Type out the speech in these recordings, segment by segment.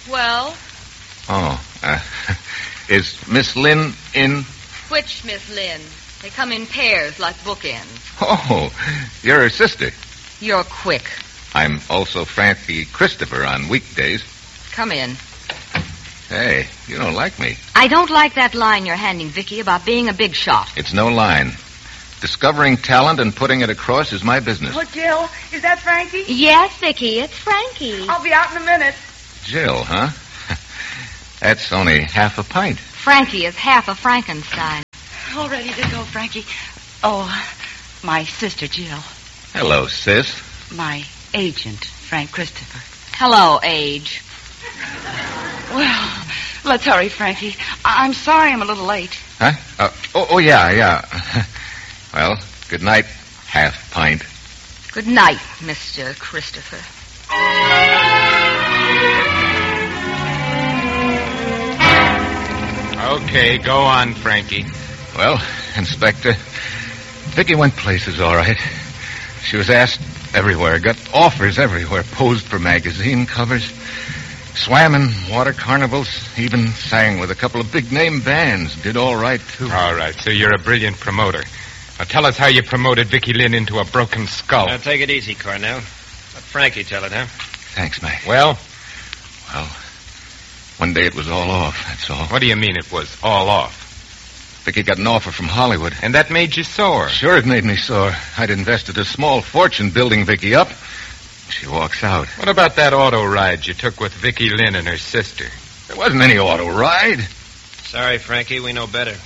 Well? Oh, is Miss Lynn in? Which Miss Lynn? They come in pairs like bookends. Oh, you're her sister. You're quick. I'm also Frankie Christopher on weekdays. Come in. Hey, you don't like me. I don't like that line you're handing Vicky about being a big shot. It's no line. Discovering talent and putting it across is my business. Oh, Jill, is that Frankie? Yes, Vicky, it's Frankie. I'll be out in a minute. Jill, huh? That's only half a pint. Frankie is half a Frankenstein. All ready to go, Frankie. Oh, my sister, Jill. Hello, sis. My agent, Frank Christopher. Hello, Age. Well, let's hurry, Frankie. I'm sorry I'm a little late. Huh? Yeah. Well, good night, half pint. Good night, Mr. Christopher. Okay, go on, Frankie. Well, Inspector, Vicky went places, all right. She was asked everywhere, got offers everywhere, posed for magazine covers, swam in water carnivals, even sang with a couple of big-name bands. Did all right, too. All right, so you're a brilliant promoter. Now tell us how you promoted Vicky Lynn into a broken skull. Now, take it easy, Cornell. Let Frankie tell it, huh? Thanks, Mac. Well, one day it was all off, that's all. what do you mean it was all off? Vicky got an offer from Hollywood. And that made you sore? Sure, it made me sore. I'd invested a small fortune building Vicky up. She walks out. What about that auto ride you took with Vicky Lynn and her sister? There wasn't any auto ride. Sorry, Frankie, we know better.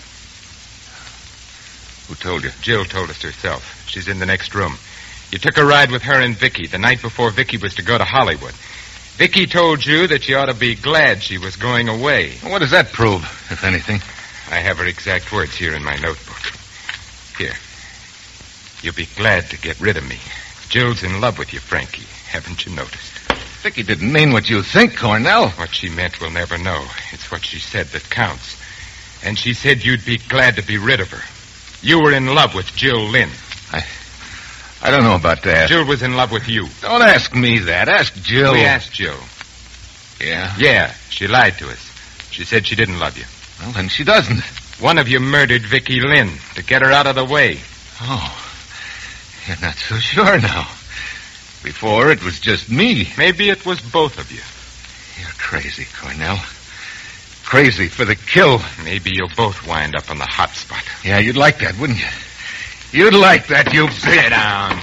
Who told you? Jill told us herself. She's in the next room. You took a ride with her and Vicky the night before Vicky was to go to Hollywood. Vicky told you that you ought to be glad she was going away. What does that prove, if anything? I have her exact words here in my notebook. Here. You'll be glad to get rid of me. Jill's in love with you, Frankie. Haven't you noticed? Vicky didn't mean what you think, Cornell. What she meant we'll never know. It's what she said that counts. And she said you'd be glad to be rid of her. You were in love with Jill Lynn. I don't know about that. Jill was in love with you. Don't ask me that. Ask Jill. We asked Jill. Yeah? Yeah, she lied to us. She said she didn't love you. Well, then she doesn't. One of you murdered Vicky Lynn to get her out of the way. Oh, you're not so sure now. Before, it was just me. Maybe it was both of you. You're crazy, Cornell. Crazy for the kill. Maybe you'll both wind up on the hot spot. Yeah, you'd like that, wouldn't you? You'd like that, you big... Sit down.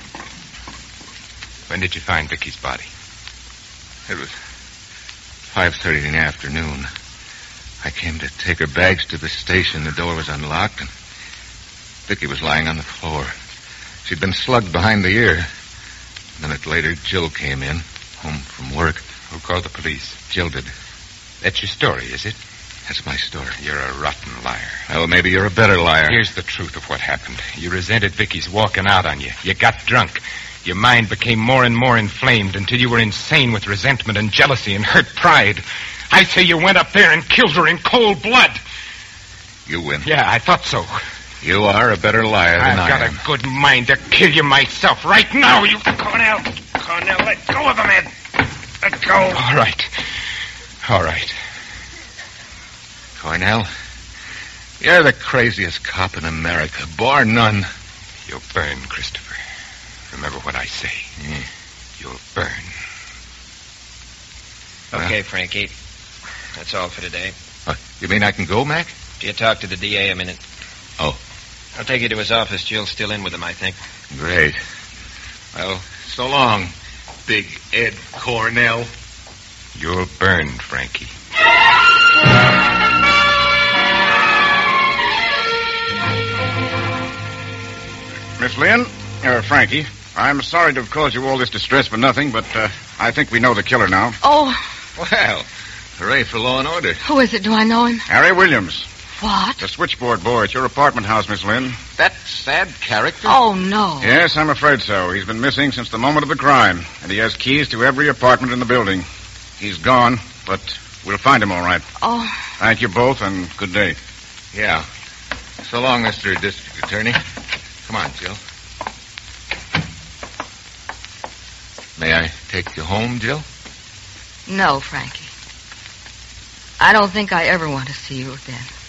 When did you find Vicky's body? It was 5:30 in the afternoon. I came to take her bags to the station. The door was unlocked, and Vicky was lying on the floor. She'd been slugged behind the ear. A minute later, Jill came in, home from work. Who called the police? Jill did. That's your story, is it? That's my story. You're a rotten liar. Well, maybe you're a better liar. Here's the truth of what happened. You resented Vicky's walking out on you. You got drunk. Your mind became more and more inflamed until you were insane with resentment and jealousy and hurt pride. I say you went up there and killed her in cold blood. You win. Yeah, I thought so. You are a better liar than I am. I've got a good mind to kill you myself right now, you... Cornell, let go of him, Ed. Let go. All right. Cornell, you're the craziest cop in America, bar none. You'll burn, Christopher. Remember what I say. Yeah. You'll burn. Okay, Frankie. That's all for today. You mean I can go, Mac? Do you talk to the DA a minute? Oh. I'll take you to his office. Jill's still in with him, I think. Great. Well, so long, Big Ed Cornell. You'll burn, Frankie. Miss Lynn, Frankie, I'm sorry to have caused you all this distress for nothing, but I think we know the killer now. Oh, Well, hooray for law and order. who is it? Do I know him? Harry Williams, What? the switchboard boy at your apartment house, Miss Lynn. That sad character? Oh, no. Yes, I'm afraid so. He's been missing since the moment of the crime, and he has keys to every apartment in the building. He's gone, but we'll find him all right. Oh, Thank you both, and good day. Yeah. So long, Mr. District Attorney. Come on, Jill. May I take you home, Jill? no, Frankie. I don't think I ever want to see you again.